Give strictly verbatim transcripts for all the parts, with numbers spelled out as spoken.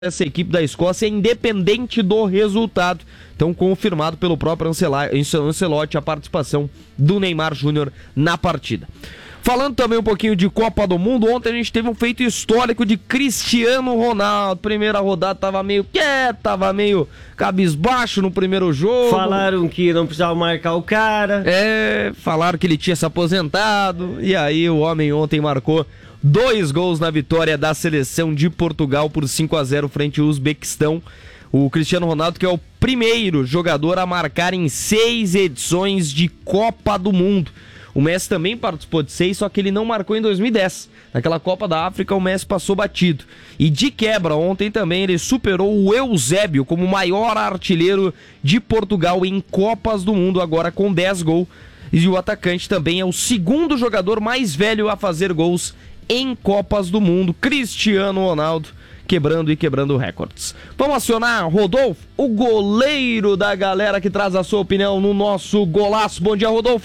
essa equipe da Escócia, independente do resultado. Então, confirmado pelo próprio Ancelotti a participação do Neymar Júnior na partida. Falando também um pouquinho de Copa do Mundo, ontem a gente teve um feito histórico de Cristiano Ronaldo. Primeira rodada tava meio quieto, tava meio cabisbaixo no primeiro jogo. Falaram que não precisava marcar o cara. É, falaram que ele tinha se aposentado. E aí o homem ontem marcou dois gols na vitória da seleção de Portugal por cinco a zero frente ao Uzbequistão. O Cristiano Ronaldo, que é o primeiro jogador a marcar em seis edições de Copa do Mundo. O Messi também participou de seis, só que ele não marcou em dois mil e dez. Naquela Copa da África, o Messi passou batido. E de quebra, ontem também ele superou o Eusébio como o maior artilheiro de Portugal em Copas do Mundo, agora com dez gols. E o atacante também é o segundo jogador mais velho a fazer gols em Copas do Mundo, Cristiano Ronaldo, quebrando e quebrando recordes. Vamos acionar Rodolfo, o goleiro da galera que traz a sua opinião no nosso golaço. Bom dia, Rodolfo!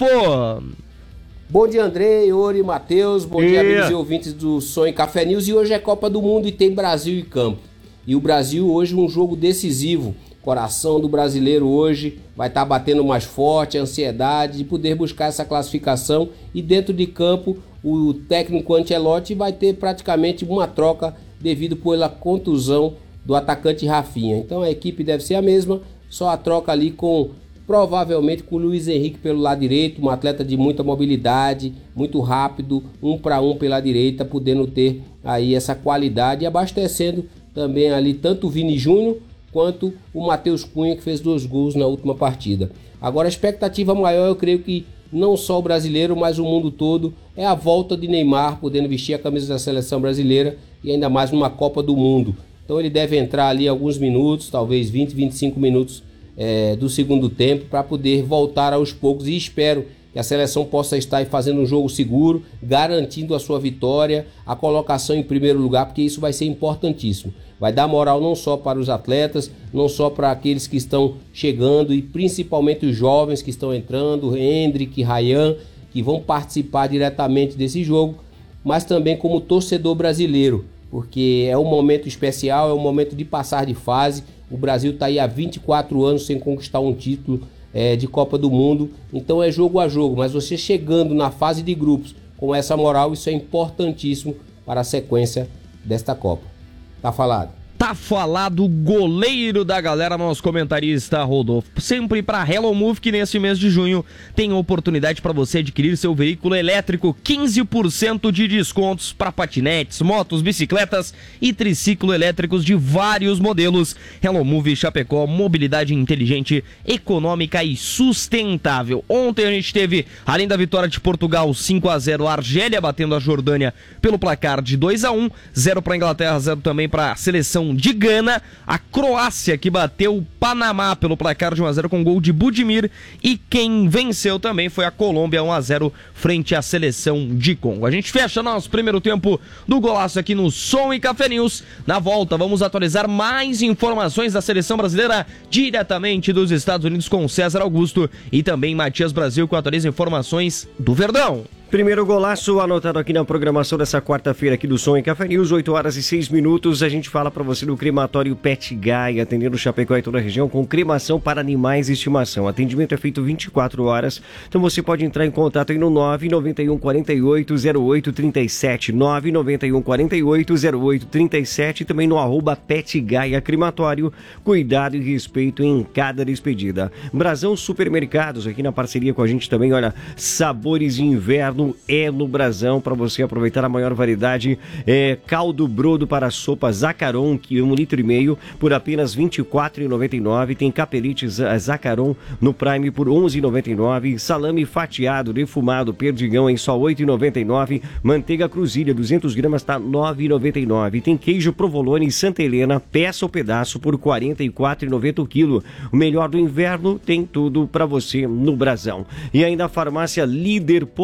Bom dia, André, Yuri, Matheus, bom yeah. dia, amigos e ouvintes do Sonho Café News. E hoje é Copa do Mundo e tem Brasil em campo. E o Brasil hoje um jogo decisivo. Coração do brasileiro hoje vai estar batendo mais forte, a ansiedade de poder buscar essa classificação. E dentro de campo, o técnico Ancelotti vai ter praticamente uma troca devido pela contusão do atacante Rafinha. Então a equipe deve ser a mesma, só a troca ali com... provavelmente com o Luiz Henrique pelo lado direito, um atleta de muita mobilidade, muito rápido, um para um pela direita, podendo ter aí essa qualidade e abastecendo também ali tanto o Vini Júnior quanto o Matheus Cunha, que fez dois gols na última partida. Agora a expectativa maior, eu creio que não só o brasileiro, mas o mundo todo, é a volta de Neymar, podendo vestir a camisa da seleção brasileira e ainda mais numa Copa do Mundo. Então ele deve entrar ali alguns minutos, talvez vinte, vinte e cinco minutos É, do segundo tempo, para poder voltar aos poucos, e espero que a seleção possa estar fazendo um jogo seguro, garantindo a sua vitória, a colocação em primeiro lugar, porque isso vai ser importantíssimo. Vai dar moral não só para os atletas, não só para aqueles que estão chegando e principalmente os jovens que estão entrando, Hendrick, Ryan, que vão participar diretamente desse jogo, mas também como torcedor brasileiro, porque é um momento especial, é um momento de passar de fase. O Brasil está aí há vinte e quatro anos sem conquistar um título é, de Copa do Mundo, então é jogo a jogo, mas você chegando na fase de grupos com essa moral, isso é importantíssimo para a sequência desta Copa. Tá falado. Tá falado, goleiro da galera, nosso comentarista Rodolfo. Sempre para Hello Move, que nesse mês de junho tem a oportunidade para você adquirir seu veículo elétrico, quinze por cento de descontos para patinetes, motos, bicicletas e triciclo elétricos de vários modelos. Hello Move Chapecó, mobilidade inteligente, econômica e sustentável. Ontem a gente teve, além da vitória de Portugal, cinco a zero, a Argélia batendo a Jordânia pelo placar de dois a um, zero para Inglaterra, zero também para a seleção de Gana, a Croácia que bateu o Panamá pelo placar de um a zero com gol de Budimir, e quem venceu também foi a Colômbia, um a zero frente à seleção de Congo. A gente fecha nosso primeiro tempo do golaço aqui no Som e Café News. Na volta vamos atualizar mais informações da seleção brasileira diretamente dos Estados Unidos com César Augusto e também Matias Brasil, que atualiza informações do Verdão. Primeiro golaço anotado aqui na programação dessa quarta-feira aqui do Som e Café News, oito horas e seis minutos. A gente fala para você do crematório Pet Guy, atendendo Chapecó e toda a região com cremação para animais de estimação. O atendimento é feito vinte e quatro horas, então você pode entrar em contato aí no nove nove um quatro oito zero oito três sete, nove nove um quatro oito zero oito três sete, e também no arroba Pet Guy Crematório. Cuidado e respeito em cada despedida. Brasão Supermercados, aqui na parceria com a gente também, olha, sabores de inverno é no Brasão, para você aproveitar a maior variedade. É, caldo brodo para sopa Zacaron, que é um litro e meio por apenas vinte e quatro reais e noventa e nove centavos. Tem capelite Zacaron no Prime por onze reais e noventa e nove centavos. Salame fatiado defumado Perdigão em só oito reais e noventa e nove centavos. Manteiga Cruzilha duzentas gramas está nove reais e noventa e nove centavos. Tem queijo Provolone Santa Helena, peça ou pedaço por quarenta e quatro reais e noventa centavos o quilo. O melhor do inverno tem tudo para você no Brasão. E ainda a farmácia Líder Popular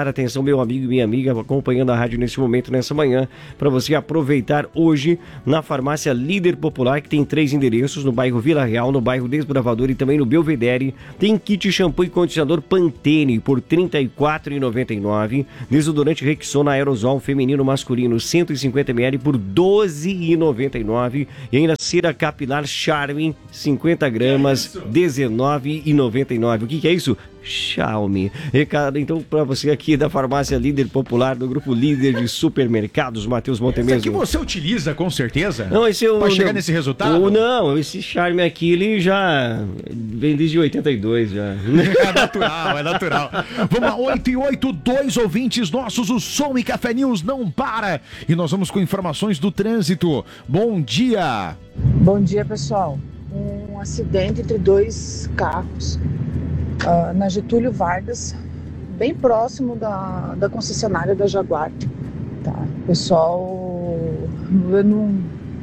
Popular. Atenção, meu amigo e minha amiga, acompanhando a rádio nesse momento, nessa manhã, para você aproveitar hoje na farmácia Líder Popular, que tem três endereços, no bairro Vila Real, no bairro Desbravador e também no Belvedere. Tem kit shampoo e condicionador Pantene por trinta e quatro reais e noventa e nove centavos. Desodorante Rexona Aerosol feminino masculino cento e cinquenta mililitros por doze reais e noventa e nove centavos. E ainda cera capilar Charmin cinquenta gramas, dezenove reais e noventa e nove centavos. O que, que é isso? Xiaomi. Recado então para você aqui da farmácia Líder Popular, do grupo líder de supermercados, Matheus Montemesmo. Esse aqui você utiliza com certeza? Não, esse eu, pra chegar não, nesse resultado? O, não, esse Charme aqui, ele já vem desde oitenta e dois já. É natural, é natural. Vamos lá, oito e oito, dois ouvintes nossos, o Som e Café News não para. E nós vamos com informações do trânsito. Bom dia. Bom dia, pessoal. Um acidente entre dois carros uh, na Getúlio Vargas, bem próximo da, da concessionária da Jaguar. Tá? O pessoal vendo um,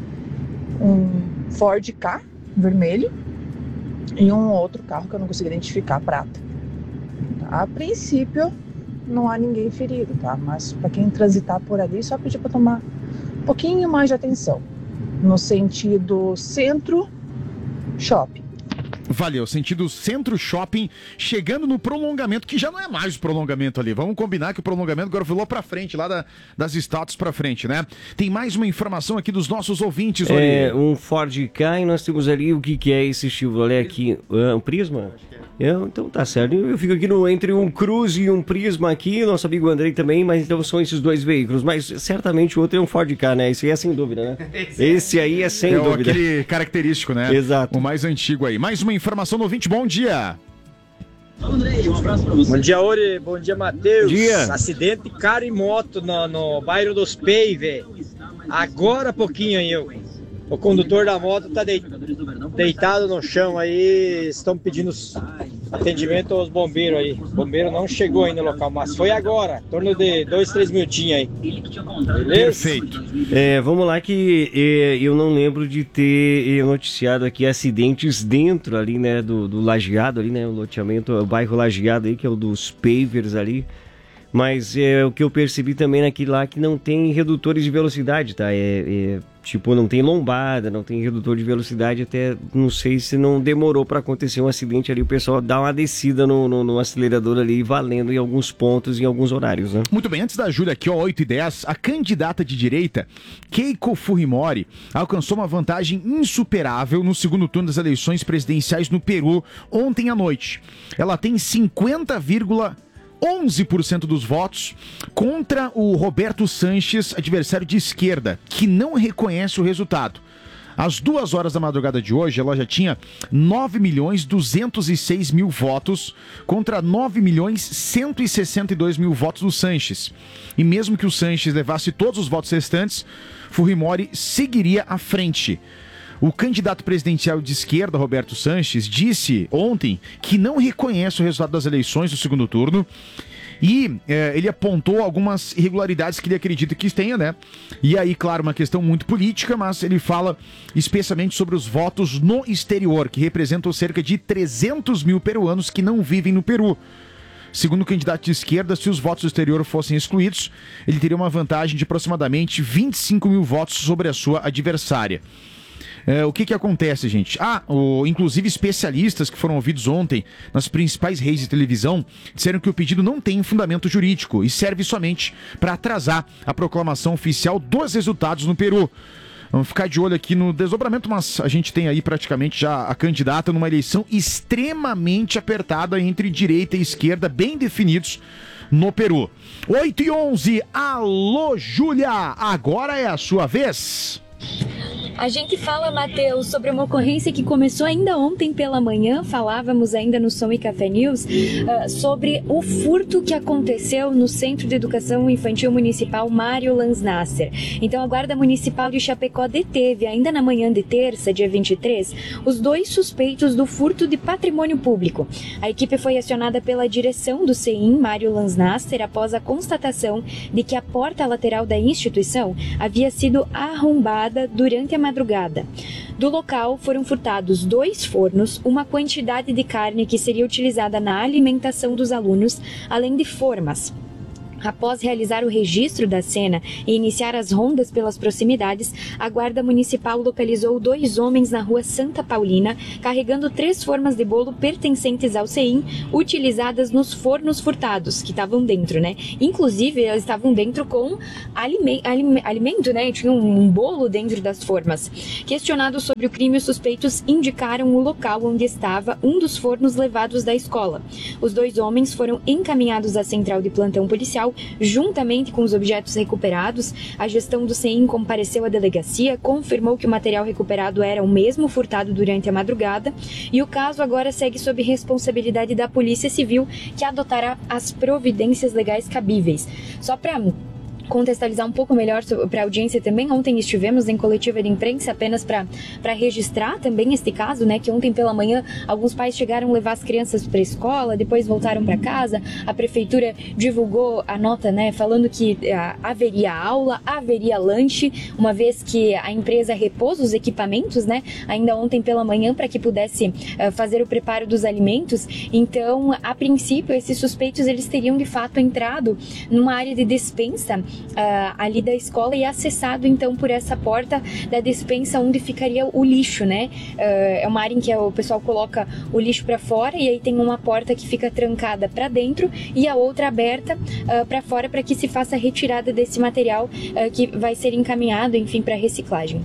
um Ford Ka vermelho e um outro carro que eu não consegui identificar, prata. Tá? A princípio não há ninguém ferido, tá? Mas para quem transitar por ali, só pedir para tomar um pouquinho mais de atenção no sentido centro shopping. Valeu, sentido Centro Shopping, chegando no prolongamento, que já não é mais o prolongamento ali. Vamos combinar que o prolongamento agora foi lá pra frente, lá da, das estátuas pra frente, né? Tem mais uma informação aqui dos nossos ouvintes, Ori. É, um Ford Ka, e nós temos ali o que, que é esse Chevrolet aqui, um Prisma? Eu, então tá certo, eu fico aqui no, entre um Cruze e um Prisma aqui, nosso amigo Andrei também, mas então são esses dois veículos, mas certamente o outro é um Ford Ka, né? Esse aí é sem dúvida, né? Esse aí é sem é dúvida. É aquele característico, né? Exato. O mais antigo aí. Mais uma informação no ouvinte, bom dia. Andrei, um abraço pra você. Bom dia, Ori, bom dia, Matheus. Bom dia. Acidente cara e moto no, no bairro dos Pei, velho. Agora pouquinho aí, eu. O condutor da moto tá de... deitado no chão aí, estão pedindo atendimento aos bombeiros aí. O bombeiro não chegou ainda no local, mas foi agora, em torno de dois, três minutinhos aí. Beleza? Perfeito. É, vamos lá que é, eu não lembro de ter noticiado aqui acidentes dentro ali, né, do, do lajeado ali, né, o loteamento, o bairro lajeado aí, que é o dos pavers ali. Mas é o que eu percebi também naquele lá que não tem redutores de velocidade, tá? É, é, tipo, não tem lombada, não tem redutor de velocidade, até não sei se não demorou para acontecer um acidente ali, o pessoal dá uma descida no, no, no acelerador ali, valendo em alguns pontos, em alguns horários, né? Muito bem, antes da Júlia aqui, ó, oito e dez, a candidata de direita, Keiko Fujimori, alcançou uma vantagem insuperável no segundo turno das eleições presidenciais no Peru ontem à noite. Ela tem cinquenta vírgula onze por cento dos votos contra o Roberto Sanches, adversário de esquerda, que não reconhece o resultado. Às duas horas da madrugada de hoje, ela já tinha nove milhões duzentos e seis mil votos contra nove milhões cento e sessenta e dois mil votos do Sanches. E mesmo que o Sanches levasse todos os votos restantes, Fujimori seguiria à frente. O candidato presidencial de esquerda, Roberto Sanches, disse ontem que não reconhece o resultado das eleições do segundo turno e é, ele apontou algumas irregularidades que ele acredita que tenha, né? E aí, claro, uma questão muito política, mas ele fala especialmente sobre os votos no exterior, que representam cerca de trezentos mil peruanos que não vivem no Peru. Segundo o candidato de esquerda, se os votos do exterior fossem excluídos, ele teria uma vantagem de aproximadamente vinte e cinco mil votos sobre a sua adversária. É, o que que acontece, gente? Ah, o, inclusive especialistas que foram ouvidos ontem nas principais redes de televisão disseram que o pedido não tem fundamento jurídico e serve somente para atrasar a proclamação oficial dos resultados no Peru. Vamos ficar de olho aqui no desdobramento, mas a gente tem aí praticamente já a candidata numa eleição extremamente apertada entre direita e esquerda, bem definidos no Peru. oito e onze, alô Júlia, agora é a sua vez. A gente fala, Matheus, sobre uma ocorrência que começou ainda ontem pela manhã, falávamos ainda no Som e Café News, uh, sobre o furto que aconteceu no Centro de Educação Infantil Municipal Mário Lansnasser. Então a Guarda Municipal de Chapecó deteve, ainda na manhã de terça, dia vinte e três, os dois suspeitos do furto de patrimônio público. A equipe foi acionada pela direção do C I M Mário Lansnasser após a constatação de que a porta lateral da instituição havia sido arrombada durante a madrugada. Do local foram furtados dois fornos, uma quantidade de carne que seria utilizada na alimentação dos alunos, além de formas. Após realizar o registro da cena e iniciar as rondas pelas proximidades, a Guarda Municipal localizou dois homens na rua Santa Paulina, carregando três formas de bolo pertencentes ao C E I M, utilizadas nos fornos furtados, que estavam dentro, né? Inclusive, elas estavam dentro com alime alime alimento, né? Tinha um bolo dentro das formas. Questionados sobre o crime, os suspeitos indicaram o local onde estava um dos fornos levados da escola. Os dois homens foram encaminhados à central de plantão policial, juntamente com os objetos recuperados. A gestão do C E I M compareceu à delegacia, confirmou que o material recuperado era o mesmo furtado durante a madrugada e o caso agora segue sob responsabilidade da Polícia Civil, que adotará as providências legais cabíveis. Só para contextualizar um pouco melhor para a audiência também, ontem estivemos em coletiva de imprensa apenas para registrar também este caso, né, que ontem pela manhã alguns pais chegaram a levar as crianças para a escola, depois voltaram para casa, a prefeitura divulgou a nota, né, falando que ah, haveria aula, haveria lanche, uma vez que a empresa repôs os equipamentos, né, ainda ontem pela manhã para que pudesse ah, fazer o preparo dos alimentos. Então, a princípio, esses suspeitos eles teriam de fato entrado numa área de despensa Uh, ali da escola e acessado então por essa porta da despensa onde ficaria o lixo, né? Uh, é uma área em que o pessoal coloca o lixo para fora e aí tem uma porta que fica trancada para dentro e a outra aberta uh, para fora para que se faça a retirada desse material uh, que vai ser encaminhado, enfim, para reciclagem.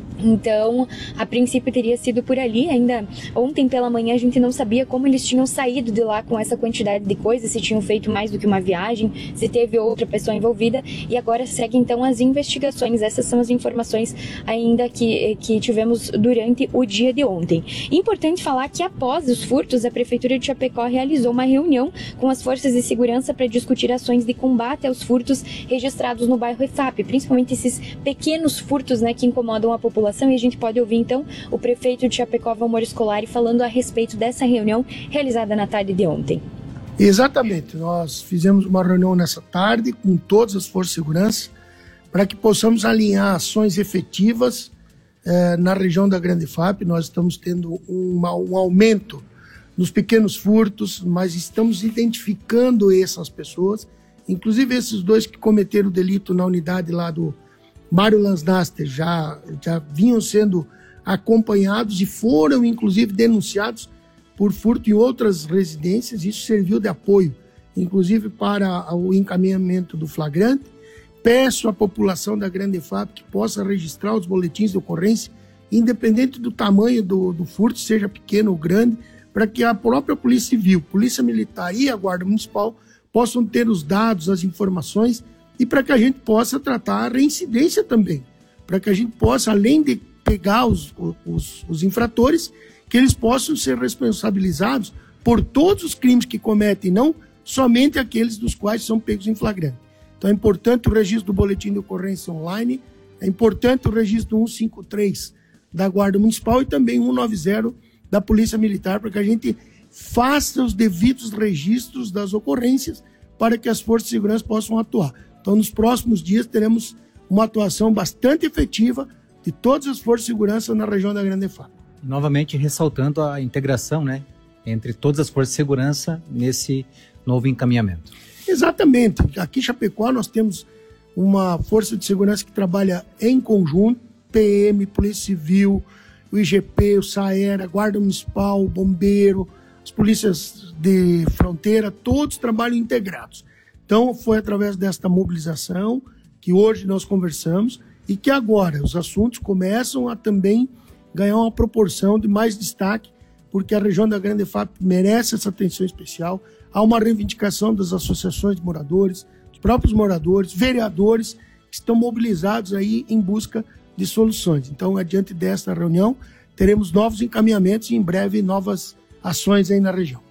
Então, a princípio teria sido por ali. Ainda ontem pela manhã a gente não sabia como eles tinham saído de lá com essa quantidade de coisas, se tinham feito mais do que uma viagem, se teve outra pessoa envolvida, e agora segue então as investigações. Essas são as informações ainda que, que tivemos durante o dia de ontem. Importante falar que após os furtos, a Prefeitura de Chapecó realizou uma reunião com as forças de segurança para discutir ações de combate aos furtos registrados no bairro E F A P, principalmente esses pequenos furtos, né, que incomodam a população. E a gente pode ouvir então o prefeito de Chapecó, Valmor Scolari, falando a respeito dessa reunião realizada na tarde de ontem. Exatamente, nós fizemos uma reunião nessa tarde com todas as forças de segurança para que possamos alinhar ações efetivas eh, na região da Grande F A P. Nós estamos tendo uma, um aumento nos pequenos furtos, mas estamos identificando essas pessoas, inclusive esses dois que cometeram o delito na unidade lá do Mário Lansnaster já, já vinham sendo acompanhados e foram, inclusive, denunciados por furto em outras residências. Isso serviu de apoio, inclusive, para o encaminhamento do flagrante. Peço à população da Grande F A P que possa registrar os boletins de ocorrência, independente do tamanho do, do furto, seja pequeno ou grande, para que a própria Polícia Civil, Polícia Militar e a Guarda Municipal possam ter os dados, as informações, e para que a gente possa tratar a reincidência também, para que a gente possa, além de pegar os, os, os infratores, que eles possam ser responsabilizados por todos os crimes que cometem, não somente aqueles dos quais são pegos em flagrante. Então é importante o registro do boletim de ocorrência online, é importante o registro do cento e cinquenta e três da Guarda Municipal e também cento e noventa da Polícia Militar, para que a gente faça os devidos registros das ocorrências para que as forças de segurança possam atuar. Então, nos próximos dias, teremos uma atuação bastante efetiva de todas as forças de segurança na região da Grande F A P. Novamente ressaltando a integração, né, entre todas as forças de segurança nesse novo encaminhamento. Exatamente. Aqui em Chapecó nós temos uma força de segurança que trabalha em conjunto, P M, Polícia Civil, o I G P, o SAER, a Guarda Municipal, o Bombeiro, as polícias de fronteira, todos trabalham integrados. Então, foi através desta mobilização que hoje nós conversamos e que agora os assuntos começam a também ganhar uma proporção de mais destaque, porque a região da Grande F A P merece essa atenção especial. Há uma reivindicação das associações de moradores, dos próprios moradores, vereadores, que estão mobilizados aí em busca de soluções. Então, adiante desta reunião, teremos novos encaminhamentos e em breve novas ações aí na região.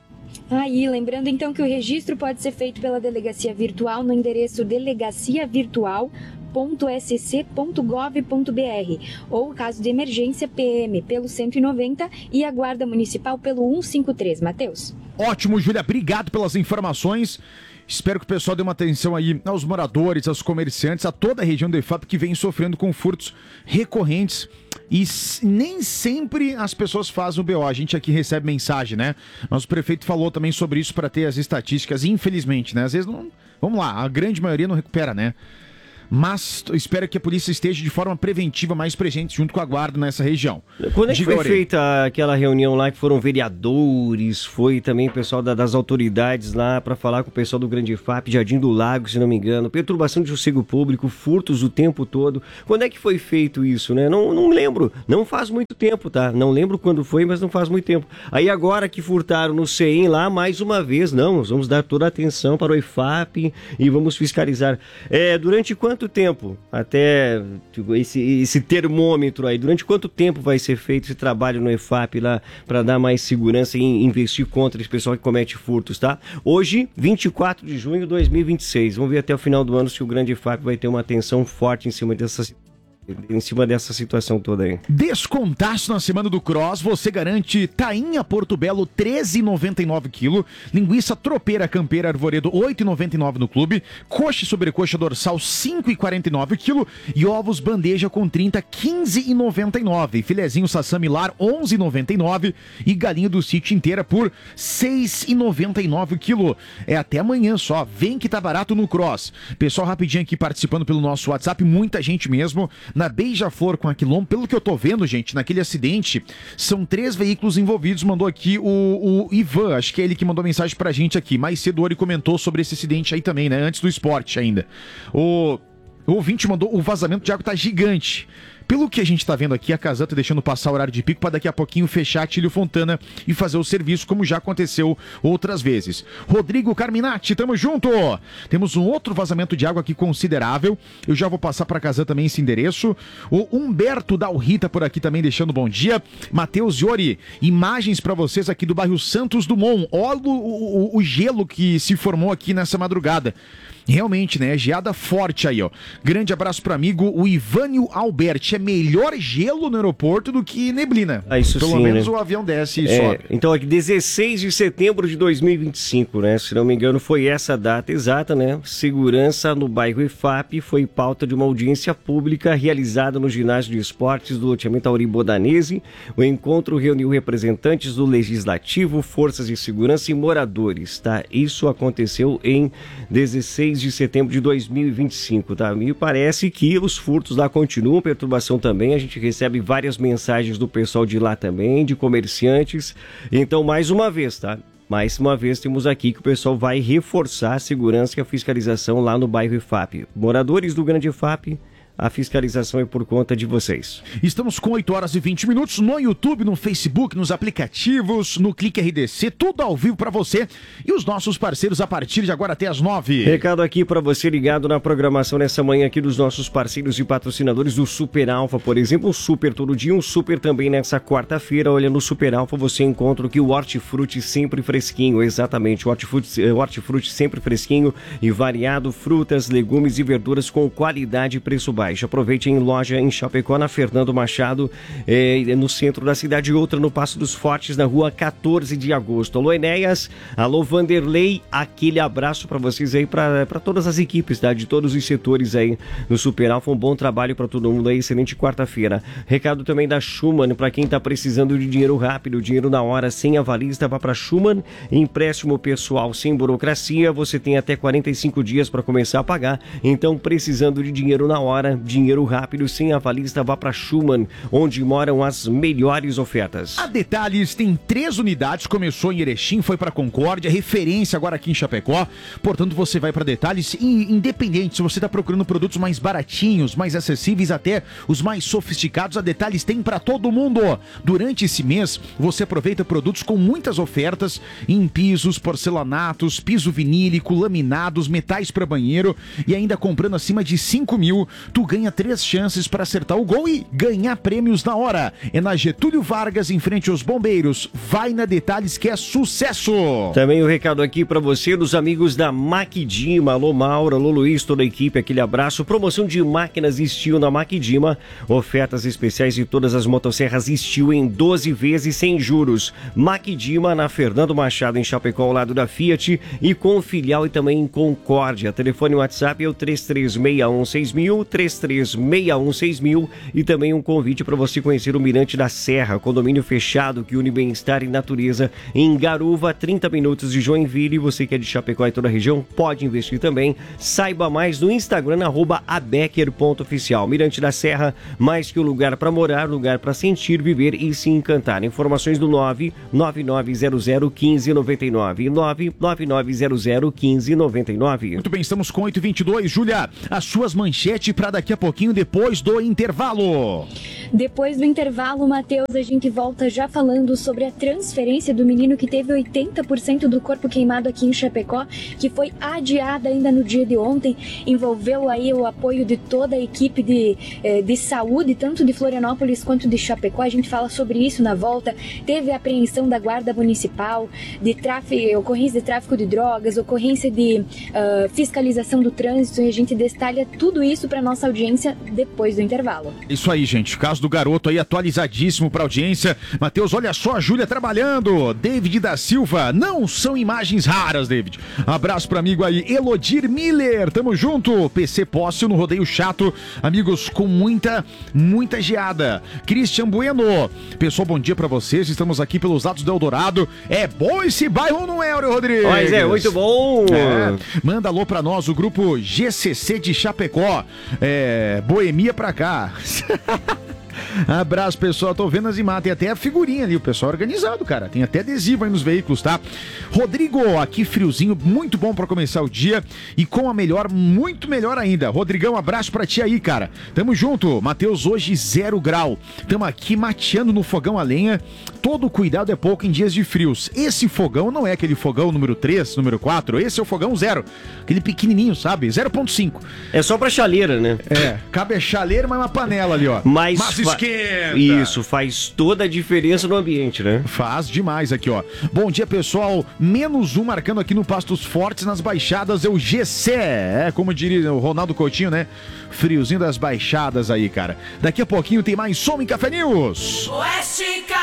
Aí, lembrando então que o registro pode ser feito pela delegacia virtual no endereço delegacia virtual ponto s c ponto gov ponto b r ou, caso de emergência, P M pelo cento e noventa e a Guarda Municipal pelo cento e cinquenta e três. Matheus. Ótimo, Júlia, obrigado pelas informações. Espero que o pessoal dê uma atenção aí aos moradores, aos comerciantes, a toda a região do E F A P que vem sofrendo com furtos recorrentes. E nem sempre as pessoas fazem o B O. A gente aqui recebe mensagem, né? Nosso prefeito falou também sobre isso para ter as estatísticas, infelizmente, né? Às vezes não, Vamos lá, a grande maioria não recupera, né? Mas espero que a polícia esteja de forma preventiva mais presente junto com a guarda nessa região. Quando é que Diga, foi Aurélio. feita aquela reunião lá que foram vereadores, foi também o pessoal da- das autoridades lá para falar com o pessoal do Grande F A P, Jardim do Lago, se não me engano, perturbação de sossego público, furtos o tempo todo. Quando é que foi feito isso, né? Não, não lembro, não faz muito tempo, tá? Não lembro quando foi, mas não faz muito tempo. Aí agora que furtaram no C E M lá, mais uma vez, não, nós vamos dar toda a atenção para o F A P e vamos fiscalizar. É, durante quanto tempo, até tipo, esse, esse termômetro aí, durante quanto tempo vai ser feito esse trabalho no F A P lá para dar mais segurança e investir contra esse pessoal que comete furtos, tá? Hoje, vinte e quatro de junho de dois mil e vinte e seis, vamos ver até o final do ano se o Grande F A P vai ter uma atenção forte em cima dessa em cima dessa situação toda aí. Descontaço na semana do Cross, você garante tainha Porto Belo treze reais e noventa e nove quilo, linguiça tropeira campeira Arvoredo oito reais e noventa e nove no clube, coxa e sobrecoxa dorsal cinco reais e quarenta e nove quilo e ovos bandeja com trinta, quinze reais e noventa e nove, filezinho sassami lar onze reais e noventa e nove e galinha do sítio inteira por seis reais e noventa e nove quilo. É até amanhã só, vem que tá barato no Cross. Pessoal rapidinho aqui participando pelo nosso WhatsApp, muita gente mesmo. Na Beija-Flor com a Quilom, pelo que eu tô vendo, gente, naquele acidente, são três veículos envolvidos, mandou aqui o, o Ivan, acho que é ele que mandou mensagem pra gente aqui, mais cedo ele comentou sobre esse acidente aí também, né, antes do esporte ainda. O, o ouvinte mandou, o vazamento de água tá gigante. Pelo que a gente tá vendo aqui, a Casan tá deixando passar o horário de pico para daqui a pouquinho fechar a Tílio Fontana e fazer o serviço, como já aconteceu outras vezes. Rodrigo Carminati, tamo junto! Temos um outro vazamento de água aqui considerável. Eu já vou passar pra Casan também esse endereço. O Humberto Dalrita por aqui também deixando bom dia. Matheus Iori, imagens pra vocês aqui do bairro Santos Dumont. Olha o, o, o gelo que se formou aqui nessa madrugada. Realmente, né? Geada forte aí, ó. Grande abraço pro amigo, o Ivânio Alberti. É melhor gelo no aeroporto do que neblina. Ah, isso Pelo sim, menos né? o avião desce e É, sobe. então aqui, dezesseis de setembro de dois mil e vinte e cinco, né? Se não me engano, foi essa a data exata, né? Segurança no bairro F A P foi pauta de uma audiência pública realizada no ginásio de esportes do loteamento Auribodanese. O encontro reuniu representantes do Legislativo, forças de segurança e moradores, tá? Isso aconteceu em dezesseis de setembro de dois mil e vinte e cinco, tá? Me parece que os furtos lá continuam, perturbação também, a gente recebe várias mensagens do pessoal de lá também, de comerciantes, então mais uma vez, tá? Mais uma vez temos aqui que o pessoal vai reforçar a segurança e a fiscalização lá no bairro F A P. Moradores do Grande F A P, a fiscalização é por conta de vocês. Estamos com oito horas e vinte minutos no YouTube, no Facebook, nos aplicativos, no Clique R D C, tudo ao vivo pra você e os nossos parceiros a partir de agora até as nove. Recado aqui pra você ligado na programação nessa manhã aqui dos nossos parceiros e patrocinadores do Super Alfa, por exemplo, um Super todo dia, um Super também nessa quarta-feira. Olha, no Super Alfa você encontra aqui o Hortifruti sempre fresquinho, exatamente, o Hortifruti, o Hortifruti sempre fresquinho e variado, frutas, legumes e verduras com qualidade e preço baixo. Aproveite em loja em Chapecó, na Fernando Machado, eh, no centro da cidade, e outra no Passo dos Fortes, na rua quatorze de agosto. Alô, Enéas, alô, Vanderlei, aquele abraço para vocês aí, para todas as equipes, tá? De todos os setores aí no Super Alfa. Um bom trabalho para todo mundo aí, excelente quarta-feira. Recado também da Schumann, para quem tá precisando de dinheiro rápido, dinheiro na hora, sem avalista, vá para Schumann, empréstimo pessoal sem burocracia, você tem até quarenta e cinco dias para começar a pagar, então precisando de dinheiro na hora, dinheiro rápido, sem avalista, vá para Schumann, onde moram as melhores ofertas. A Detalhes tem três unidades, começou em Erechim, foi para Concórdia, referência agora aqui em Chapecó, portanto você vai para Detalhes, e independente se você está procurando produtos mais baratinhos, mais acessíveis, até os mais sofisticados, a Detalhes tem para todo mundo. Durante esse mês, você aproveita produtos com muitas ofertas em pisos, porcelanatos, piso vinílico, laminados, metais para banheiro, e ainda comprando acima de cinco mil, tu ganha três chances para acertar o gol e ganhar prêmios na hora. É na Getúlio Vargas, em frente aos Bombeiros. Vai na Detalhes que é sucesso! Também o um recado aqui para você dos amigos da Maquidima. Alô, Mauro, alô, Luiz, toda a equipe, aquele abraço. Promoção de máquinas Steel na Maquidima. Ofertas especiais de todas as motosserras Steel em doze vezes sem juros. Maquidima, na Fernando Machado, em Chapecó, ao lado da Fiat, e com filial e também em Concórdia. Telefone e WhatsApp é o três três seis um seis mil, três três três seis um seis mil e também um convite para você conhecer o Mirante da Serra, condomínio fechado que une bem-estar e natureza em Garuva, trinta minutos de Joinville. Você que é de Chapecó e toda a região pode investir também. Saiba mais no Instagram, arroba abecker ponto oficial. Mirante da Serra, mais que um lugar para morar, lugar para sentir, viver e se encantar. Informações do nove nove nove zero zero um cinco nove nove, nove nove nove zero zero um cinco nove nove. Muito bem, estamos com oito e vinte e dois. Júlia, as suas manchetes para daqui a pouquinho, depois do intervalo. Depois do intervalo, Matheus, a gente volta já falando sobre a transferência do menino que teve oitenta por cento do corpo queimado aqui em Chapecó, que foi adiada ainda no dia de ontem. Envolveu aí o apoio de toda a equipe de, de saúde, tanto de Florianópolis quanto de Chapecó. A gente fala sobre isso na volta. Teve a apreensão da Guarda Municipal, de tráfico, ocorrência de tráfico de drogas, ocorrência de uh, fiscalização do trânsito, e a gente detalha tudo isso para nossa audiência depois do intervalo. Isso aí, gente. Caso do garoto aí atualizadíssimo para audiência. Matheus, olha só a Júlia trabalhando. David da Silva, não são imagens raras, David. Abraço para amigo aí, Elodir Miller. Tamo junto. P C Pócio no Rodeio Chato. Amigos, com muita, muita geada. Christian Bueno. Pessoal, bom dia para vocês. Estamos aqui pelos lados do Eldorado. É bom esse bairro, não é, Áureo Rodrigues? Mas é, muito bom. É. Manda alô pra nós, o grupo G C C de Chapecó. É, Boemia pra cá. Abraço, pessoal. Tô vendo as imagens. Tem até a figurinha ali. O pessoal organizado, cara. Tem até adesivo aí nos veículos, tá? Rodrigo, aqui friozinho, muito bom pra começar o dia. E com a melhor, muito melhor ainda. Rodrigão, abraço pra ti aí, cara. Tamo junto. Matheus, hoje zero grau. Tamo aqui mateando no fogão a lenha. Todo cuidado é pouco em dias de frios. Esse fogão não é aquele fogão número três, número quatro. Esse é o fogão zero. Aquele pequenininho, sabe? zero ponto cinco. É só pra chaleira, né? É. Cabe a chaleira, mas uma panela ali, ó. Mas, mas esquenta. Isso, faz toda a diferença no ambiente, né? Faz demais aqui, ó. Bom dia, pessoal. Menos um marcando aqui no Pastos Fortes, nas Baixadas, é o G C. É, como diria o Ronaldo Coutinho, né? Friozinho das Baixadas aí, cara. Daqui a pouquinho tem mais Som e Café News. Oeste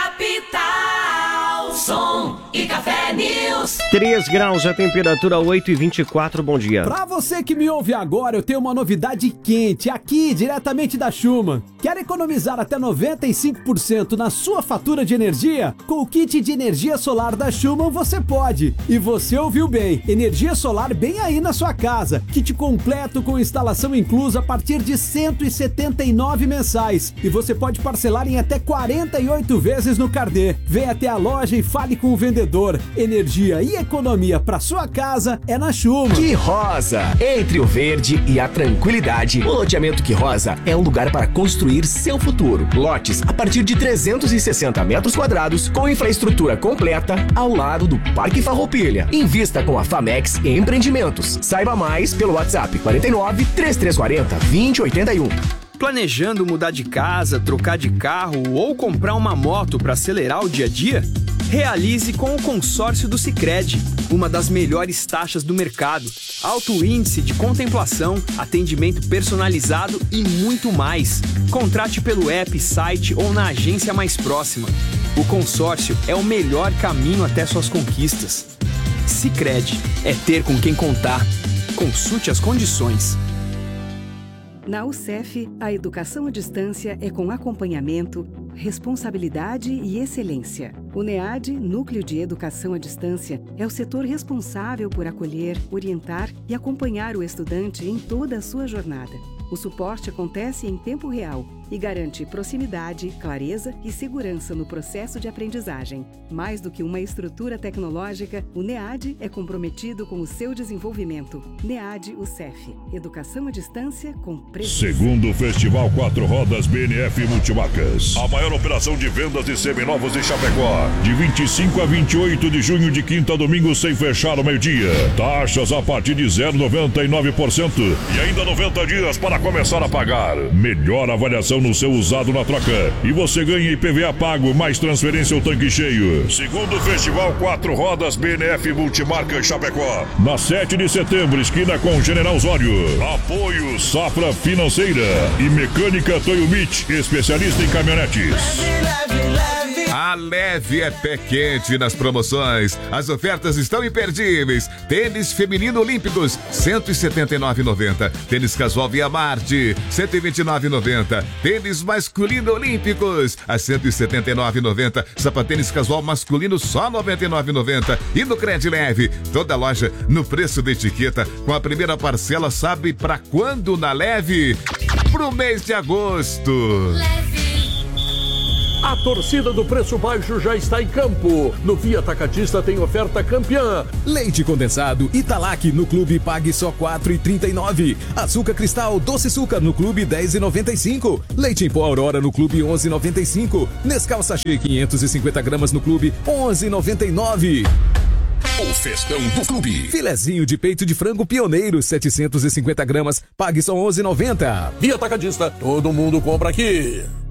Capital, Som e Café News. três graus, a temperatura oito e vinte e quatro, bom dia. Pra você que me ouve agora, eu tenho uma novidade quente aqui, diretamente da Schumann. Quer economizar até noventa e cinco por cento na sua fatura de energia? Com o kit de energia solar da Schumann você pode. E você ouviu bem, energia solar bem aí na sua casa. Kit completo com instalação inclusa a partir de cento e setenta e nove mensais. E você pode parcelar em até quarenta e oito vezes no Cardê. Vem até a loja e fale com o vendedor. Energia e economia para sua casa é na Schumann. Que Rosa, entre o verde e a tranquilidade, o loteamento Que Rosa é um lugar para construir seu futuro. Lotes a partir de trezentos e sessenta metros quadrados, com infraestrutura completa, ao lado do Parque Farroupilha. Invista com a Famex em empreendimentos. Saiba mais pelo WhatsApp quarenta e nove, trinta e três quarenta, vinte e oitenta e um. Planejando mudar de casa, trocar de carro ou comprar uma moto para acelerar o dia a dia? Realize com o consórcio do Sicredi, uma das melhores taxas do mercado, alto índice de contemplação, atendimento personalizado e muito mais. Contrate pelo app, site ou na agência mais próxima. O consórcio é o melhor caminho até suas conquistas. Sicredi, é ter com quem contar. Consulte as condições. Na U C E F, a educação à distância é com acompanhamento, responsabilidade e excelência. O NEAD, Núcleo de Educação à Distância, é o setor responsável por acolher, orientar e acompanhar o estudante em toda a sua jornada. O suporte acontece em tempo real e garante proximidade, clareza e segurança no processo de aprendizagem. Mais do que uma estrutura tecnológica, o NEAD é comprometido com o seu desenvolvimento. NEAD U C E F. Educação à distância com presença. Segundo o Festival Quatro Rodas B N F Multimarcas. A maior operação de vendas de seminovos de Chapecó. De vinte e cinco a vinte e oito de junho, de quinta a domingo, sem fechar ao meio-dia. Taxas a partir de zero vírgula noventa e nove por cento. E ainda noventa dias para começar a pagar. Melhor avaliação no seu usado na troca. E você ganha I P V A pago, mais transferência ao tanque cheio. Segundo o Festival Quatro Rodas B N F Multimarcas Chapecó. Na sete de setembro, esquina com General Osório. Apoio Safra Financeira e Mecânica Toyumich, especialista em caminhonetes. Leve, leve, leve. A Leve é pé quente nas promoções. As ofertas estão imperdíveis. Tênis feminino olímpicos, cento e setenta e nove reais e noventa centavos. Tênis casual Via Marte, cento e vinte e nove reais e noventa centavos. Tênis masculino olímpicos, a cento e setenta e nove reais e noventa centavos. Sapatênis casual masculino só noventa e nove reais e noventa centavos. E no Cred Leve, toda loja no preço da etiqueta, com a primeira parcela, sabe pra quando na Leve? Pro mês de agosto. A torcida do preço baixo já está em campo. No Via Atacadista tem oferta campeã. Leite condensado Italac no clube pague só quatro reais e trinta e nove centavos. Açúcar cristal Doce Açúcar no clube dez reais e noventa e cinco centavos. Leite em pó Aurora no clube onze reais e noventa e cinco centavos. Nescau Sachê quinhentos e cinquenta gramas no clube onze reais e noventa e nove centavos. O festão do clube. Filezinho de peito de frango pioneiro, setecentos e cinquenta gramas, pague só onze reais e noventa centavos. Via Atacadista, todo mundo compra aqui.